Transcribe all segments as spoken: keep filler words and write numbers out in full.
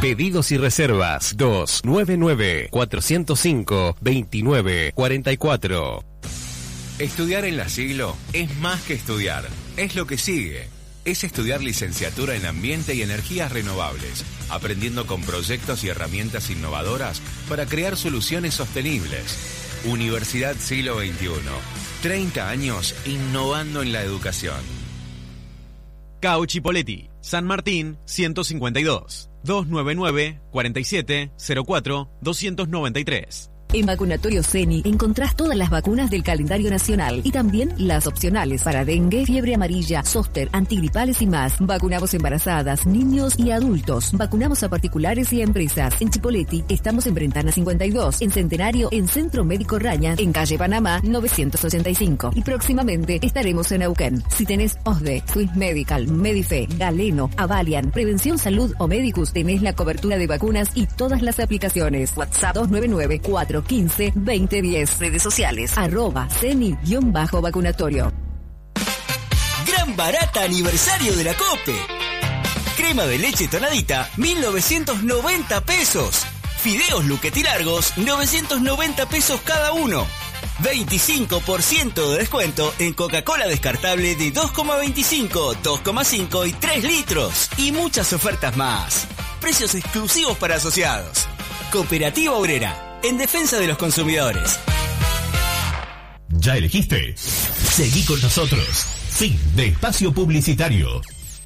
Pedidos y reservas dos nueve nueve, cuatro cero cinco, dos nueve cuatro cuatro. Estudiar en La Siglo es más que estudiar, es lo que sigue. Es estudiar licenciatura en Ambiente y Energías Renovables, aprendiendo con proyectos y herramientas innovadoras para crear soluciones sostenibles. Universidad Siglo veintiuno. treinta años innovando en la educación. Cauchipoletti, San Martín ciento cincuenta y dos, dos nueve nueve, cuatro siete cero cuatro, dos nueve tres. En Vacunatorio Ceni encontrás todas las vacunas del calendario nacional y también las opcionales para dengue, fiebre amarilla, zóster, antigripales y más. Vacunamos embarazadas, niños y adultos. Vacunamos a particulares y a empresas. En Chipoleti estamos en Brentana cincuenta y dos, en Centenario, en Centro Médico Raña, en Calle Panamá novecientos ochenta y cinco. Y próximamente estaremos en Neuquén. Si tenés O S D E, Swiss Medical, Medife, Galeno, Avalian, Prevención Salud o Medicus, tenés la cobertura de vacunas y todas las aplicaciones. WhatsApp dos nueve nueve, cuatro uno cinco, dos cero uno cero. Redes sociales, arroba ceni-vacunatorio. Gran barata aniversario de la COPE. Crema de leche tonadita, mil novecientos noventa pesos. Fideos Luchetti largos, novecientos noventa pesos cada uno. veinticinco por ciento de descuento en Coca-Cola descartable de dos coma veinticinco, dos coma cinco y tres litros. Y muchas ofertas más. Precios exclusivos para asociados. Cooperativa Obrera. En defensa de los consumidores. ¿Ya elegiste? Seguí con nosotros. Fin de espacio publicitario.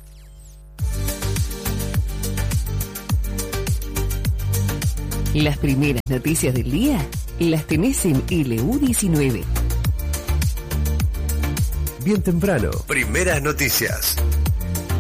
Las primeras noticias del día las tenés en L U diecinueve. Bien temprano. Primeras noticias.